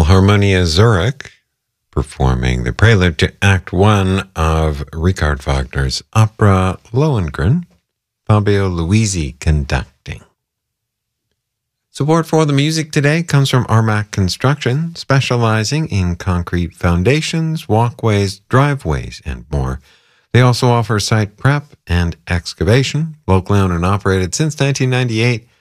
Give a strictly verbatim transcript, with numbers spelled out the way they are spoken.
Philharmonia Zurich, performing the prelude to Act One of Richard Wagner's opera Lohengrin, Fabio Luisi conducting. Support for the music today comes from Armac Construction, specializing in concrete foundations, walkways, driveways, and more. They also offer site prep and excavation, locally owned and operated since nineteen ninety-eight.